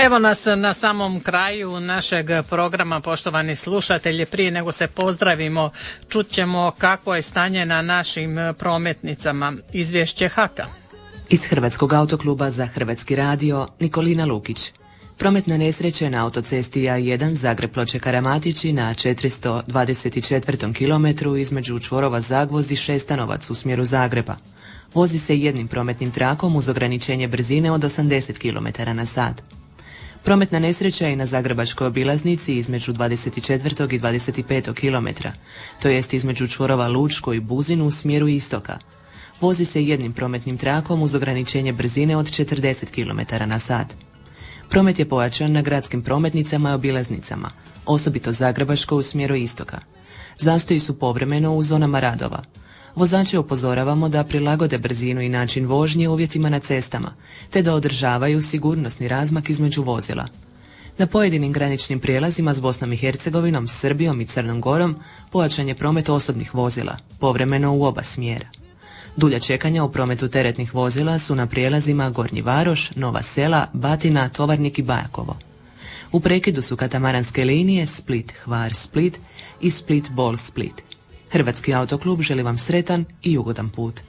Evo nas na samom kraju našeg programa, poštovani slušatelji. Prije nego se pozdravimo, čut ćemo kakvo je stanje na našim prometnicama. Izvješće HAK-a. Iz Hrvatskog autokluba za Hrvatski radio, Nikolina Lukić. Prometna nesreća na autocesti A1 Zagreb-Ploče-Karamatići na 424. kilometru između čvorova Zagvozd i Šestanovac u smjeru Zagreba. Vozi se jednim prometnim trakom uz ograničenje brzine od 80 km/h. Prometna nesreća je na zagrebačkoj obilaznici između 24. i 25. km, to jest između čvorova Lučko i Buzin u smjeru istoka. Vozi se jednim prometnim trakom uz ograničenje brzine od 40 km/h. Promet je pojačan na gradskim prometnicama i obilaznicama, osobito zagrebačko u smjeru istoka. Zastoji su povremeno u zonama radova. Vozače upozoravamo da prilagode brzinu i način vožnje uvjetima na cestama, te da održavaju sigurnosni razmak između vozila. Na pojedinim graničnim prijelazima s Bosnom i Hercegovinom, Srbijom i Crnom Gorom pojačan je promet osobnih vozila, povremeno u oba smjera. Dulja čekanja u prometu teretnih vozila su na prijelazima Gornji Varoš, Nova Sela, Batina, Tovarnik i Bajakovo. U prekidu su katamaranske linije Split, Hvar, Split i Split, Bol, Split. Hrvatski autoklub želi vam sretan i ugodan put.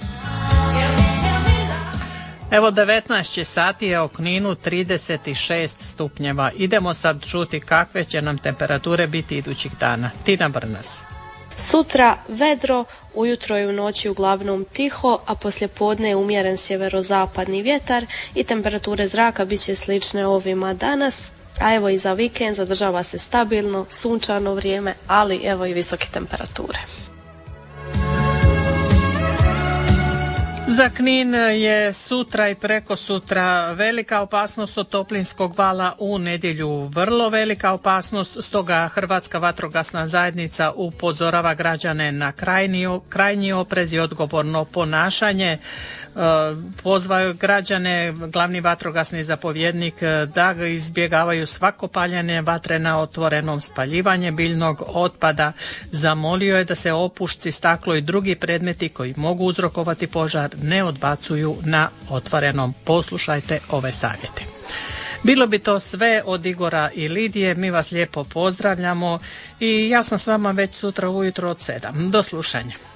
Evo 19 sati je u Kninu, 36 stupnjeva. Idemo sad čuti kakve će nam temperature biti idućih dana. Tina Brnas. Sutra vedro, ujutro i u noći uglavnom tiho, a poslijepodne je umjeren sjeverozapadni vjetar i temperature zraka bit će slične ovima danas, a evo i za vikend zadržava se stabilno, sunčano vrijeme, ali evo i visoke temperature. Za Knin je sutra i prekosutra velika opasnost od toplinskog vala, u nedjelju vrlo velika opasnost, stoga Hrvatska vatrogasna zajednica upozorava građane na krajnji oprez i odgovorno ponašanje. Pozvaju građane, glavni vatrogasni zapovjednik, da izbjegavaju svako paljenje vatre na otvorenom, spaljivanje biljnog otpada. Zamolio je da se opušci, staklo i drugi predmeti koji mogu uzrokovati požar ne odbacuju na otvorenom. Poslušajte ove savjete. Bilo bi to sve od Igora i Lidije. Mi vas lijepo pozdravljamo i ja sam s vama već sutra ujutro od 7. Do slušanja.